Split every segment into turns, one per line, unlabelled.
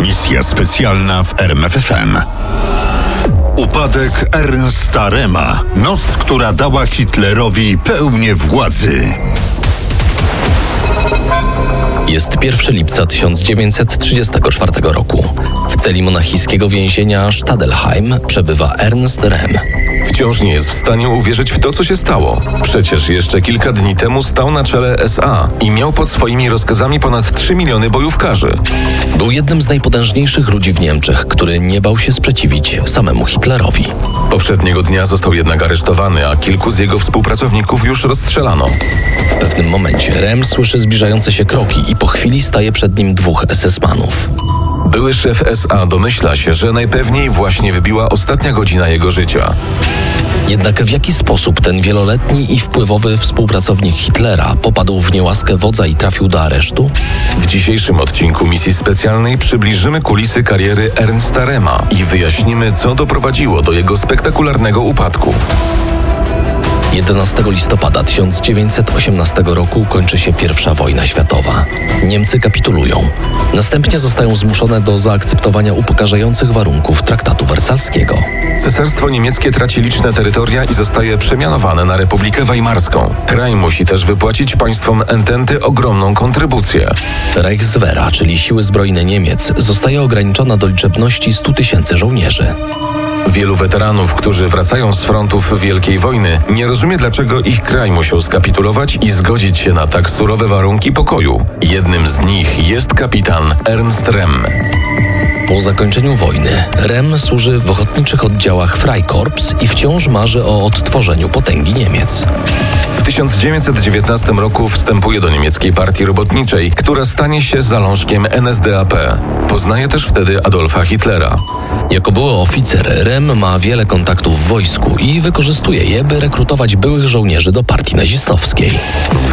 Misja specjalna w RMFFM. Upadek Ernsta Rema. Noc, która dała Hitlerowi pełnię władzy.
Jest 1 lipca 1934 roku. W celi monachijskiego więzienia Stadelheim przebywa Ernst Rem.
Wciąż nie jest w stanie uwierzyć w to, co się stało. Przecież jeszcze kilka dni temu stał na czele SA i miał pod swoimi rozkazami ponad 3 miliony bojówkarzy.
Był jednym z najpotężniejszych ludzi w Niemczech, który nie bał się sprzeciwić samemu Hitlerowi.
Poprzedniego dnia został jednak aresztowany, a kilku z jego współpracowników już rozstrzelano.
W pewnym momencie Rem słyszy zbliżające się kroki i po chwili staje przed nim 2 SS-manów.
Były szef SA domyśla się, że najpewniej właśnie wybiła ostatnia godzina jego życia.
Jednak w jaki sposób ten wieloletni i wpływowy współpracownik Hitlera popadł w niełaskę wodza i trafił do aresztu?
W dzisiejszym odcinku Misji Specjalnej przybliżymy kulisy kariery Ernsta Rema i wyjaśnimy, co doprowadziło do jego spektakularnego upadku.
11 listopada 1918 roku kończy się I wojna światowa. Niemcy kapitulują. Następnie zostają zmuszone do zaakceptowania upokarzających warunków traktatu wersalskiego.
Cesarstwo niemieckie traci liczne terytoria i zostaje przemianowane na Republikę Weimarską. Kraj musi też wypłacić państwom Ententy ogromną kontrybucję.
Reichswehra, czyli siły zbrojne Niemiec, zostaje ograniczona do liczebności 100 000 żołnierzy.
Wielu weteranów, którzy wracają z frontów Wielkiej Wojny, nie rozumie, dlaczego ich kraj musiał skapitulować i zgodzić się na tak surowe warunki pokoju. Jednym z nich jest kapitan Ernst Rem.
Po zakończeniu wojny Rem służy w ochotniczych oddziałach Freikorps i wciąż marzy o odtworzeniu potęgi Niemiec.
W 1919 roku wstępuje do niemieckiej partii robotniczej, która stanie się zalążkiem NSDAP. Poznaje też wtedy Adolfa Hitlera.
Jako były oficer, Rem ma wiele kontaktów w wojsku i wykorzystuje je, by rekrutować byłych żołnierzy do partii nazistowskiej.
W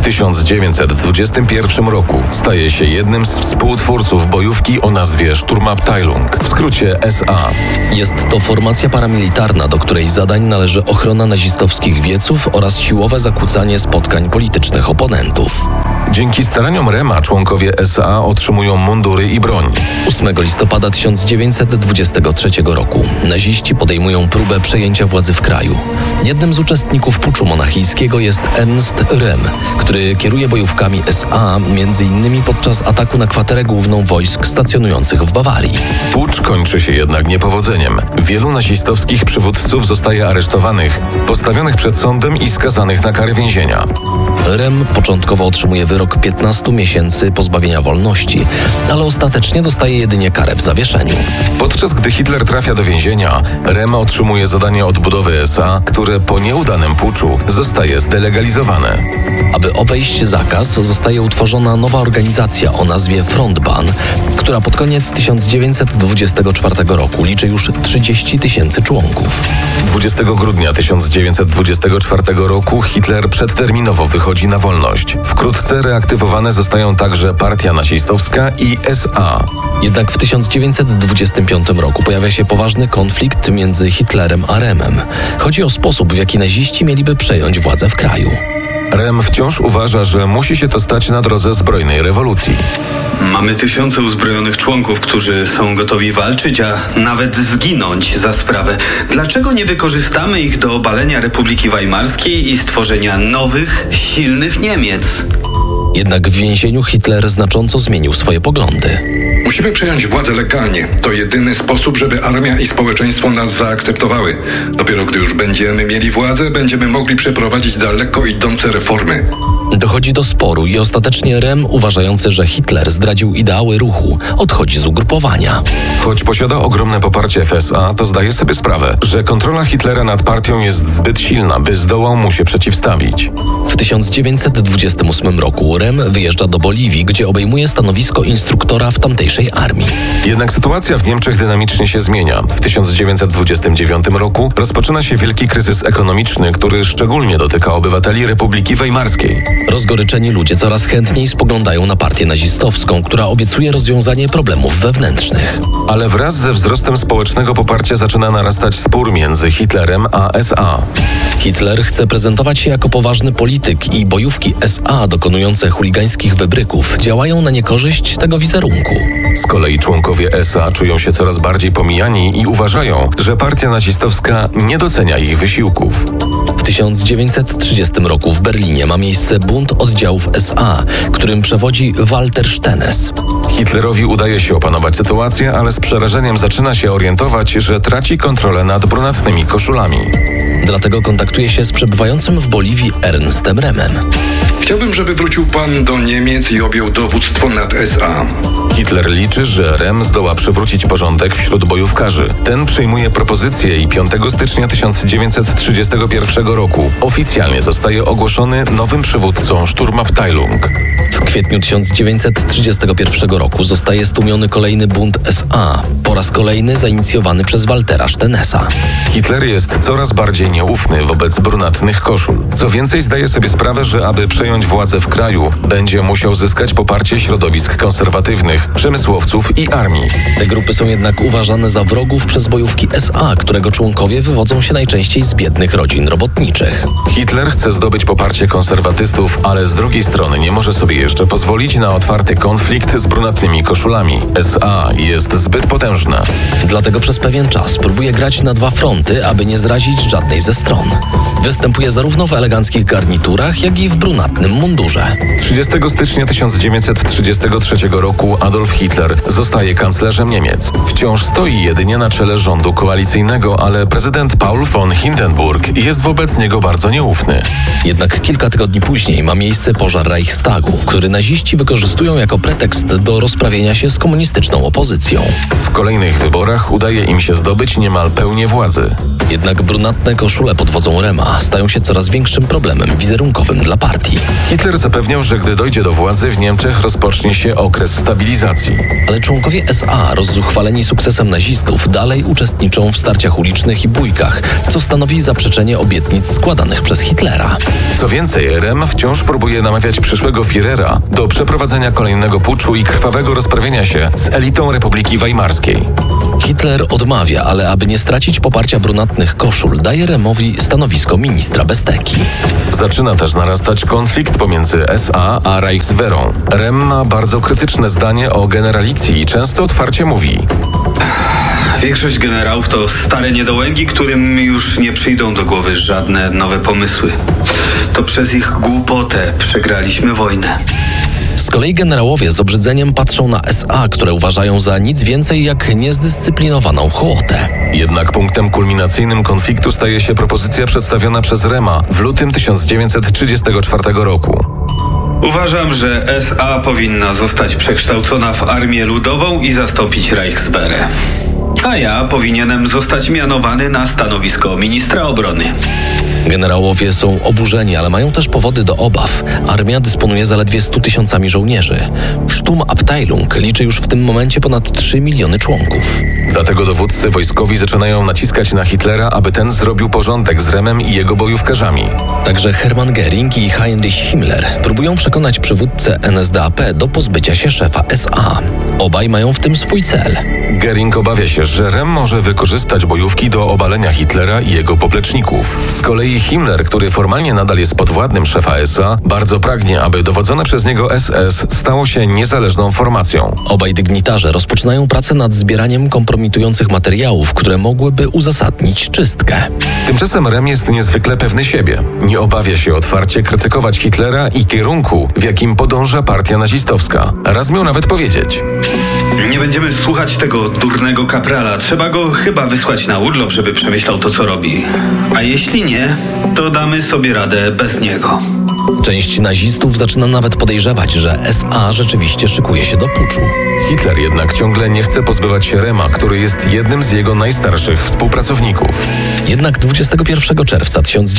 1921 roku staje się jednym z współtwórców bojówki o nazwie Sturmabteilung, w skrócie SA.
Jest to formacja paramilitarna, do której zadań należy ochrona nazistowskich wieców oraz siłowe zakłócanie spotkań politycznych oponentów.
Dzięki staraniom Rema członkowie SA otrzymują mundury i broń.
8 listopada 1923 roku naziści podejmują próbę przejęcia władzy w kraju. Jednym z uczestników puczu monachijskiego jest Ernst Rem, który kieruje bojówkami SA m.in. podczas ataku na kwaterę główną wojsk stacjonujących w Bawarii.
Pucz kończy się jednak niepowodzeniem. Wielu nazistowskich przywódców zostaje aresztowanych, postawionych przed sądem i skazanych na karę więzienia.
Rem początkowo otrzymuje wyrok 15 miesięcy pozbawienia wolności, ale ostatecznie dostaje jedynie karę w zawieszeniu.
Podczas gdy Hitler trafia do więzienia, Rem otrzymuje zadanie odbudowy SA, które po nieudanym puczu zostaje zdelegalizowane.
Aby obejść zakaz, zostaje utworzona nowa organizacja o nazwie Frontbahn, która pod koniec 1924 roku liczy już 30 000 członków.
20 grudnia 1924 roku Hitler przedterminowo wychodzi na wolność. Wkrótce reaktywowane zostają także partia nazistowska i SA.
Jednak w 1925 roku pojawia się poważny konflikt między Hitlerem a Remem. Chodzi o sposób, w jaki naziści mieliby przejąć władzę w kraju.
Rem wciąż uważa, że musi się to stać na drodze zbrojnej rewolucji.
Mamy tysiące uzbrojonych członków, którzy są gotowi walczyć, a nawet zginąć za sprawę. Dlaczego nie wykorzystamy ich do obalenia Republiki Weimarskiej i stworzenia nowych, silnych Niemiec?
Jednak w więzieniu Hitler znacząco zmienił swoje poglądy.
Musimy przejąć władzę legalnie. To jedyny sposób, żeby armia i społeczeństwo nas zaakceptowały. Dopiero gdy już będziemy mieli władzę, będziemy mogli przeprowadzić daleko idące reformy.
Dochodzi do sporu i ostatecznie Rem, uważający, że Hitler zdradził ideały ruchu, odchodzi z ugrupowania.
Choć posiada ogromne poparcie w SA, to zdaje sobie sprawę, że kontrola Hitlera nad partią jest zbyt silna, by zdołał mu się przeciwstawić.
W 1928 roku Rem wyjeżdża do Boliwii, gdzie obejmuje stanowisko instruktora w tamtejszej armii.
Jednak sytuacja w Niemczech dynamicznie się zmienia. W 1929 roku rozpoczyna się wielki kryzys ekonomiczny, który szczególnie dotyka obywateli Republiki Weimarskiej.
Rozgoryczeni ludzie coraz chętniej spoglądają na partię nazistowską, która obiecuje rozwiązanie problemów wewnętrznych.
Ale wraz ze wzrostem społecznego poparcia zaczyna narastać spór między Hitlerem a SA.
Hitler chce prezentować się jako poważny polityk polityk i bojówki SA dokonujące chuligańskich wybryków działają na niekorzyść tego wizerunku.
Z kolei członkowie SA czują się coraz bardziej pomijani i uważają, że partia nazistowska nie docenia ich wysiłków.
W 1930 roku w Berlinie ma miejsce bunt oddziałów SA, którym przewodzi Walter Stenes.
Hitlerowi udaje się opanować sytuację, ale z przerażeniem zaczyna się orientować, że traci kontrolę nad brunatnymi koszulami.
Dlatego kontaktuje się z przebywającym w Boliwii Ernstem Remem.
Chciałbym, żeby wrócił pan do Niemiec i objął dowództwo nad SA.
Hitler liczy, że Rem zdoła przywrócić porządek wśród bojówkarzy. Ten przyjmuje propozycję i 5 stycznia 1931 roku oficjalnie zostaje ogłoszony nowym przywódcą Sturmabteilung.
W kwietniu 1931 roku zostaje stłumiony kolejny bunt SA, po raz kolejny zainicjowany przez Waltera Stenesa.
Hitler jest coraz bardziej nieufny wobec brunatnych koszul. Co więcej, zdaje sobie sprawę, że aby przejąć władzę w kraju, będzie musiał zyskać poparcie środowisk konserwatywnych, przemysłowców i armii.
Te grupy są jednak uważane za wrogów przez bojówki SA, którego członkowie wywodzą się najczęściej z biednych rodzin robotniczych.
Hitler chce zdobyć poparcie konserwatystów, ale z drugiej strony nie może sobie jeszcze pozwolić na otwarty konflikt z brunatnymi koszulami. SA jest zbyt potężna.
Dlatego przez pewien czas próbuje grać na dwa fronty, aby nie zrazić żadnej ze stron. Występuje zarówno w eleganckich garniturach, jak i w brunatnym mundurze.
30 stycznia 1933 roku Adolf Hitler zostaje kanclerzem Niemiec. Wciąż stoi jedynie na czele rządu koalicyjnego, ale prezydent Paul von Hindenburg jest wobec niego bardzo nieufny.
Jednak kilka tygodni później ma miejsce pożar Reichstagu, który naziści wykorzystują jako pretekst do rozprawienia się z komunistyczną opozycją.
W kolejnych wyborach udaje im się zdobyć niemal pełnię władzy.
Jednak brunatne koszule pod wodzą Rema stają się coraz większym problemem wizerunkowym dla partii.
Hitler zapewniał, że gdy dojdzie do władzy w Niemczech rozpocznie się okres stabilizacji.
Ale członkowie SA, rozzuchwaleni sukcesem nazistów, dalej uczestniczą w starciach ulicznych i bójkach, co stanowi zaprzeczenie obietnic składanych przez Hitlera.
Co więcej, Rem wciąż próbuje namawiać przyszłego Führera do przeprowadzenia kolejnego puczu i krwawego rozprawienia się z elitą Republiki Weimarskiej.
Hitler odmawia, ale aby nie stracić poparcia brunatnych koszul, daje Remowi stanowisko ministra Besteki.
Zaczyna też narastać konflikt pomiędzy SA a Reichswehrą. Rem ma bardzo krytyczne zdanie o generalicji i często otwarcie mówi:
Większość generałów to stare niedołęgi, którym już nie przyjdą do głowy żadne nowe pomysły. To przez ich głupotę przegraliśmy wojnę.
Z kolei generałowie z obrzydzeniem patrzą na SA, które uważają za nic więcej jak niezdyscyplinowaną hołotę.
Jednak punktem kulminacyjnym konfliktu staje się propozycja przedstawiona przez Rema w lutym 1934 roku.
Uważam, że SA powinna zostać przekształcona w Armię Ludową i zastąpić Reichswehrę. A ja powinienem zostać mianowany na stanowisko ministra obrony.
Generałowie są oburzeni, ale mają też powody do obaw. Armia dysponuje zaledwie 100 000 żołnierzy. Sturmabteilung liczy już w tym momencie ponad 3 miliony członków.
Dlatego dowódcy wojskowi zaczynają naciskać na Hitlera, aby ten zrobił porządek z Remem i jego bojówkarzami.
Także Hermann Göring i Heinrich Himmler próbują przekonać przywódcę NSDAP do pozbycia się szefa SA. Obaj mają w tym swój cel.
Göring obawia się, że Rem może wykorzystać bojówki do obalenia Hitlera i jego popleczników. Z kolei Himmler, który formalnie nadal jest podwładnym szefa SA, bardzo pragnie, aby dowodzone przez niego SS stało się niezależną formacją.
Obaj dygnitarze rozpoczynają pracę nad zbieraniem kompromitujących materiałów, które mogłyby uzasadnić czystkę.
Tymczasem Rem jest niezwykle pewny siebie. Nie obawia się otwarcie krytykować Hitlera i kierunku, w jakim podąża partia nazistowska. Raz miał nawet powiedzieć:
Nie będziemy słuchać tego durnego kaprala. Trzeba go chyba wysłać na urlop, żeby przemyślał to, co robi. A jeśli nie, to damy sobie radę bez niego.
Część nazistów zaczyna nawet podejrzewać, że SA rzeczywiście szykuje się do puczu.
Hitler jednak ciągle nie chce pozbywać się Rema, który jest jednym z jego najstarszych współpracowników.
Jednak 21 czerwca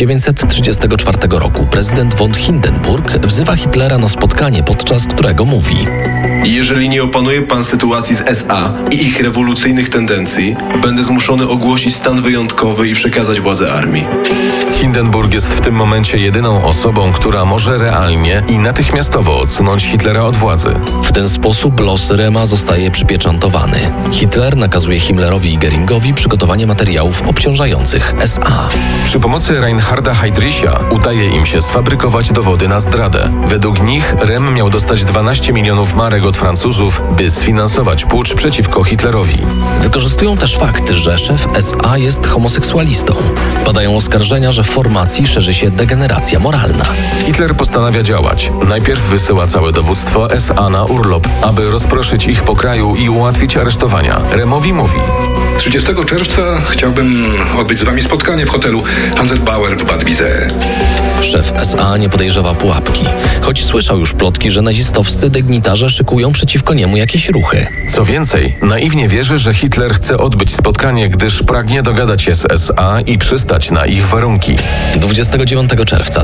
1934 roku prezydent von Hindenburg wzywa Hitlera na spotkanie, podczas którego mówi:
Jeżeli nie opanuje pan sytuacji z SA i ich rewolucyjnych tendencji, będę zmuszony ogłosić stan wyjątkowy i przekazać władzę armii.
Hindenburg jest w tym momencie jedyną osobą, która może realnie i natychmiastowo odsunąć Hitlera od władzy.
W ten sposób los Rema zostaje przypieczętowany. Hitler nakazuje Himmlerowi i Göringowi przygotowanie materiałów obciążających SA.
Przy pomocy Reinharda Heydricha udaje im się sfabrykować dowody na zdradę. Według nich Rem miał dostać 12 milionów marek od Francuzów, by sfinansować pucz przeciwko Hitlerowi.
Wykorzystują też fakt, że szef SA jest homoseksualistą. Padają oskarżenia, że w formacji szerzy się degeneracja moralna.
Hitler postanawia działać. Najpierw wysyła całe dowództwo SA na urlop, aby rozproszyć ich po kraju i ułatwić aresztowania. Remowi mówi:
30 czerwca chciałbym odbyć z wami spotkanie w hotelu Hanselbauer w Bad Wiese.
Szef SA nie podejrzewa pułapki, choć słyszał już plotki, że nazistowscy dygnitarze szykują przeciwko niemu jakieś ruchy.
Co więcej, naiwnie wierzy, że Hitler chce odbyć spotkanie, gdyż pragnie dogadać się z SA i przystać na ich warunki.
29 czerwca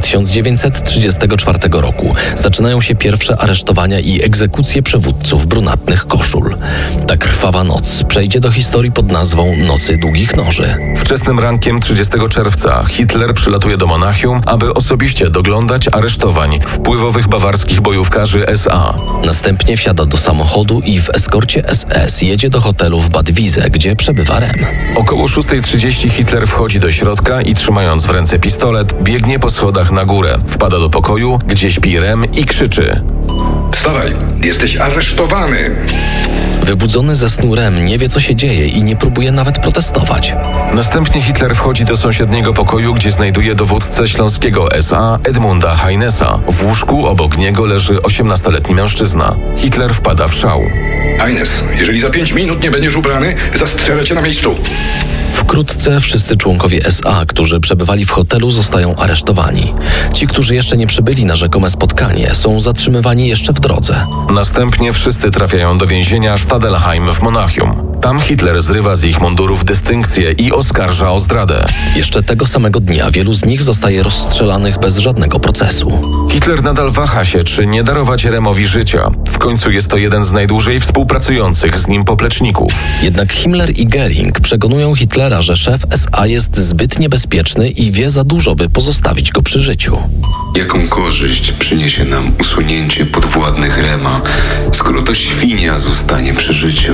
1934 roku zaczynają się pierwsze aresztowania i egzekucje przywódców brunatnych koszul. Ta krwawa noc przejdzie do historii pod nazwą Nocy Długich Noży.
Wczesnym rankiem 30 czerwca Hitler przylatuje do Monachium, aby osobiście doglądać aresztowań wpływowych bawarskich bojówkarzy SA.
Następnie wsiada do samochodu i w eskorcie SS jedzie do hotelu w Bad Wiese, gdzie przebywa Rem.
Około 6:30 Hitler wchodzi do środka i trzymając w ręce pistolet, biegnie po schodach na górę. Wpada do pokoju, gdzie śpi Rem i krzyczy:
Wstawaj, jesteś aresztowany.
Wybudzony ze snu Rem nie wie, co się dzieje i nie próbuje nawet protestować.
Następnie Hitler wchodzi do sąsiedniego pokoju, gdzie znajduje dowódcę śląskiego SA Edmunda Heinesa. W łóżku obok niego leży 18-letni mężczyzna. Hitler wpada w szał.
Heines, jeżeli za 5 minut nie będziesz ubrany, zastrzelę cię na miejscu.
Wkrótce wszyscy członkowie SA, którzy przebywali w hotelu, zostają aresztowani. Ci, którzy jeszcze nie przybyli na rzekome spotkanie, są zatrzymywani jeszcze w drodze.
Następnie wszyscy trafiają do więzienia Stadelheim w Monachium. Tam Hitler zrywa z ich mundurów dystynkcje i oskarża o zdradę.
Jeszcze tego samego dnia wielu z nich zostaje rozstrzelanych bez żadnego procesu.
Hitler nadal waha się, czy nie darować Remowi życia. W końcu jest to jeden z najdłużej współpracujących z nim popleczników.
Jednak Himmler i Göring przekonują Hitlera, że szef SA jest zbyt niebezpieczny i wie za dużo, by pozostawić go przy życiu.
Jaką korzyść przyniesie nam usunięcie podwładnych Rema, skoro to świnia zostanie przy życiu?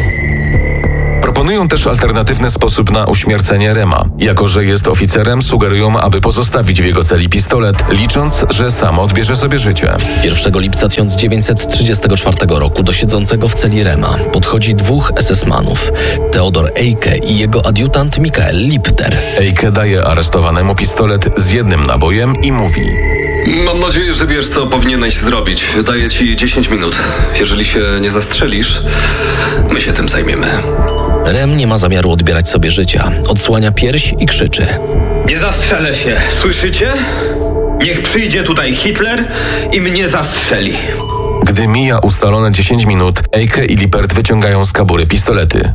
Proponują też alternatywny sposób na uśmiercenie Rema. Jako że jest oficerem, sugerują, aby pozostawić w jego celi pistolet, licząc, że sam odbierze sobie życie.
1 lipca 1934 roku do siedzącego w celi Rema podchodzi dwóch SS-manów, Theodor Eicke i jego adiutant Michael Lipter.
Eicke daje aresztowanemu pistolet z jednym nabojem i mówi:
Mam nadzieję, że wiesz, co powinieneś zrobić. Daję ci 10 minut. Jeżeli się nie zastrzelisz, my się tym zajmiemy.
Rem nie ma zamiaru odbierać sobie życia. Odsłania pierś i krzyczy:
Nie zastrzelę się, słyszycie? Niech przyjdzie tutaj Hitler i mnie zastrzeli.
Gdy mija ustalone 10 minut, Eicke i Lippert wyciągają z kabury pistolety.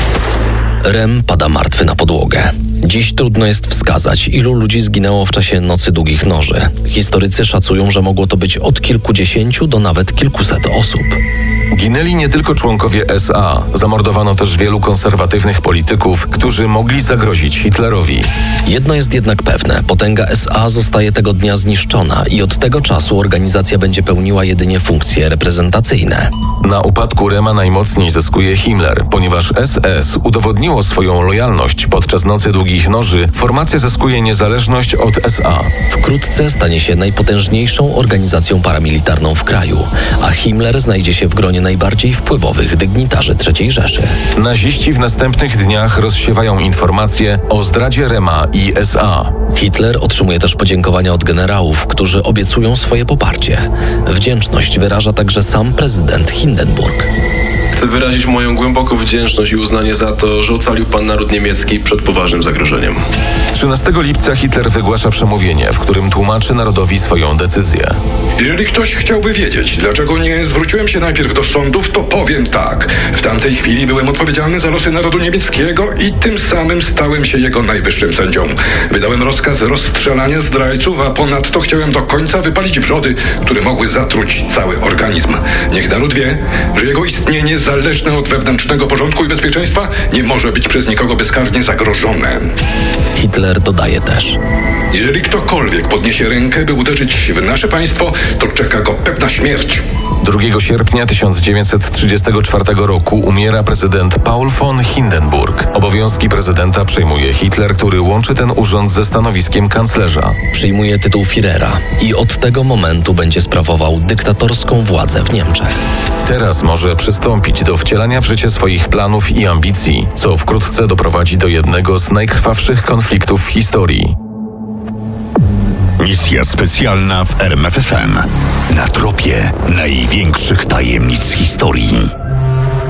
Rem pada martwy na podłogę. Dziś trudno jest wskazać, ilu ludzi zginęło w czasie Nocy Długich Noży. Historycy szacują, że mogło to być od kilkudziesięciu do nawet kilkuset osób.
Ginęli nie tylko członkowie SA, zamordowano też wielu konserwatywnych polityków, którzy mogli zagrozić Hitlerowi.
Jedno jest jednak pewne, potęga SA zostaje tego dnia zniszczona i od tego czasu organizacja będzie pełniła jedynie funkcje reprezentacyjne.
Na upadku Rema najmocniej zyskuje Himmler, ponieważ SS udowodniło swoją lojalność podczas Nocy Długich Noży, formacja zyskuje niezależność od SA.
Wkrótce stanie się najpotężniejszą organizacją paramilitarną w kraju, a Himmler znajdzie się w gronie najbardziej wpływowych dygnitarzy III Rzeszy.
Naziści w następnych dniach rozsiewają informacje o zdradzie Rema i SA.
Hitler otrzymuje też podziękowania od generałów, którzy obiecują swoje poparcie. Wdzięczność wyraża także sam prezydent Hindenburg.
Chcę wyrazić moją głęboką wdzięczność i uznanie za to, że ocalił pan naród niemiecki przed poważnym zagrożeniem.
13 lipca Hitler wygłasza przemówienie, w którym tłumaczy narodowi swoją decyzję.
Jeżeli ktoś chciałby wiedzieć, dlaczego nie zwróciłem się najpierw do sądów, to powiem tak. W tamtej chwili byłem odpowiedzialny za losy narodu niemieckiego i tym samym stałem się jego najwyższym sędzią. Wydałem rozkaz rozstrzelania zdrajców, a ponadto chciałem do końca wypalić wrzody, które mogły zatruć cały organizm. Niech naród wie, że jego istnienie zależne od wewnętrznego porządku i bezpieczeństwa nie może być przez nikogo bezkarnie zagrożone.
Hitler dodaje też:
Jeżeli ktokolwiek podniesie rękę, by uderzyć w nasze państwo, to czeka go pewna śmierć.
2 sierpnia 1934 roku umiera prezydent Paul von Hindenburg. Obowiązki prezydenta przejmuje Hitler, który łączy ten urząd ze stanowiskiem kanclerza.
Przyjmuje tytuł Führera i od tego momentu będzie sprawował dyktatorską władzę w Niemczech.
Teraz może przystąpić do wcielania w życie swoich planów i ambicji, co wkrótce doprowadzi do jednego z najkrwawszych konfliktów w historii.
Misja specjalna w RMFFM. Na tropie największych tajemnic historii.